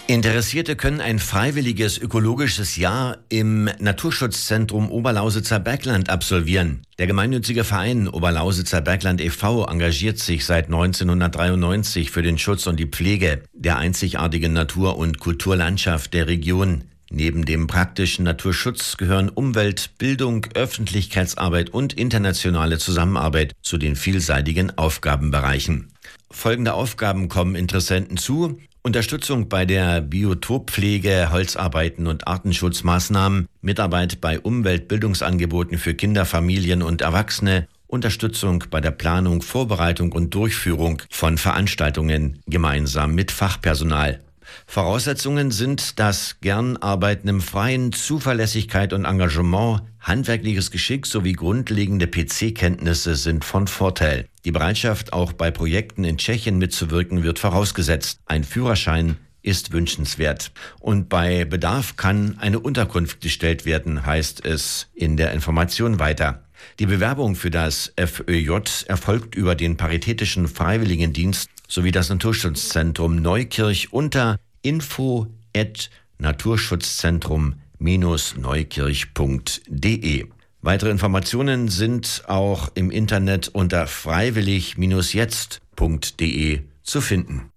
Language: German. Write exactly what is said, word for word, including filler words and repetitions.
Interessierte können ein freiwilliges ökologisches Jahr im Naturschutzzentrum Oberlausitzer Bergland absolvieren. Der gemeinnützige Verein Oberlausitzer Bergland e V engagiert sich seit neunzehnhundertdreiundneunzig für den Schutz und die Pflege der einzigartigen Natur- und Kulturlandschaft der Region. Neben dem praktischen Naturschutz gehören Umwelt, Bildung, Öffentlichkeitsarbeit und internationale Zusammenarbeit zu den vielseitigen Aufgabenbereichen. Folgende Aufgaben kommen Interessenten zu: Unterstützung bei der Biotoppflege, Holzarbeiten und Artenschutzmaßnahmen, Mitarbeit bei Umweltbildungsangeboten für Kinder, Familien und Erwachsene, Unterstützung bei der Planung, Vorbereitung und Durchführung von Veranstaltungen gemeinsam mit Fachpersonal. Voraussetzungen sind das Gern-Arbeiten im Freien, Zuverlässigkeit und Engagement, handwerkliches Geschick sowie grundlegende P C-Kenntnisse sind von Vorteil. Die Bereitschaft, auch bei Projekten in Tschechien mitzuwirken, wird vorausgesetzt. Ein Führerschein ist wünschenswert. Und bei Bedarf kann eine Unterkunft gestellt werden, heißt es in der Information weiter. Die Bewerbung für das F Ö J erfolgt über den Paritätischen Freiwilligendienst sowie das Naturschutzzentrum Neukirch unter info at naturschutzzentrum neukirch punkt de. Weitere Informationen sind auch im Internet unter freiwillig jetzt punkt de zu finden.